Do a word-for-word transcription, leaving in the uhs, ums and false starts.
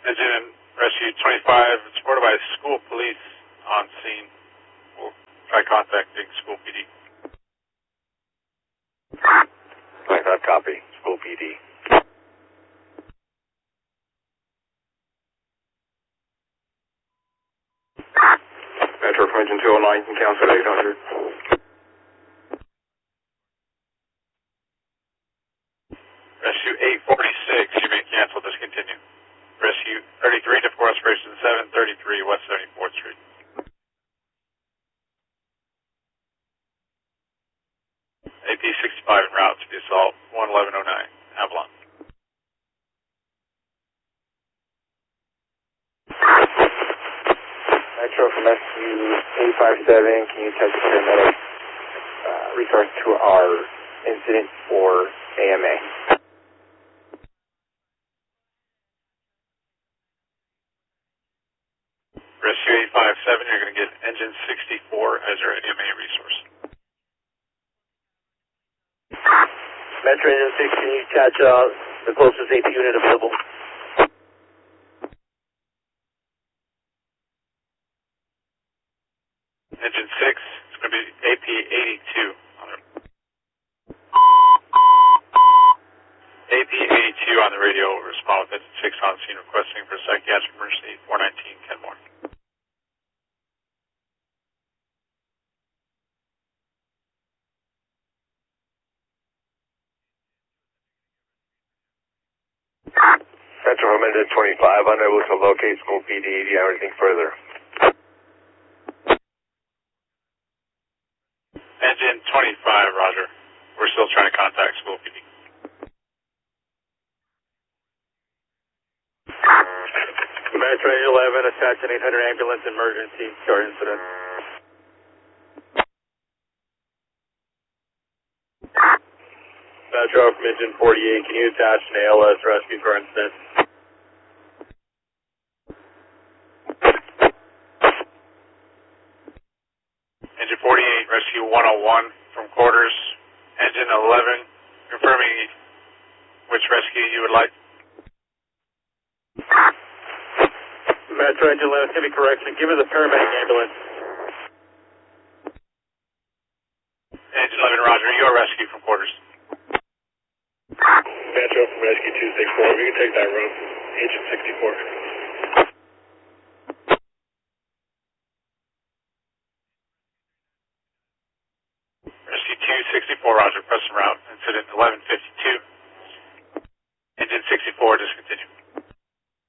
Engine Rescue twenty-five, supported by school police on scene. We'll try contacting school P D. twenty-five, copy. School P D. Metro from engine two oh nine, can cancel at eight hundred. Rescue eight forty-six, you may cancel, discontinue. Rescue thirty-three to four aspiration seven thirty-three West seventy-fourth Street. A P sixty-five en route to the assault, one eleven oh nine, Avalon. Metro from S Q eight five seven, can you touch the paramedic uh, resource to our incident for A M A? Rescue eight five seven, you're going to get engine sixty-four as your A M A resource. Metro engine six, can you catch uh, the closest A P unit available? Engine six, it's going to be A P eighty-two. A P eighty-two on the radio, respond with engine six on scene requesting for psychiatric emergency, four nineteen Kenmore. Metro from engine twenty-five, unable to locate school P D. Do you have anything further? Engine twenty-five, roger. We're still trying to contact school P D. Metro engine eleven, attach an eight hundred ambulance emergency, start incident. Metro from engine forty-eight, can you attach an A L S rescue for incident? Engine forty-eight, rescue one oh one from quarters. Engine eleven, confirming which rescue you would like. Metro engine eleven, give me correction. Give me the paramedic ambulance. Engine eleven, roger. Your rescue from quarters. Metro from rescue two six four, we can take that road. Engine sixty-four. Rescue two sixty-four, roger. Press en route. Incident eleven fifty-two. Engine sixty-four, discontinue.